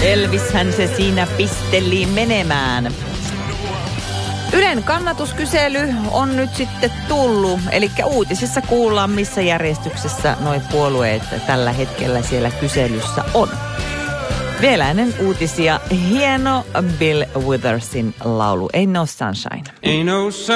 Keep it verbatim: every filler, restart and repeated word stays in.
Elvishän se siinä pisteli menemään. Ylen kannatuskysely on nyt sitten tullut, eli uutisissa kuullaan, missä järjestyksessä noi puolueet tällä hetkellä siellä kyselyssä on. Vielä ennen uutisia hieno Bill Withersin laulu Ain't No Sunshine. Ain't no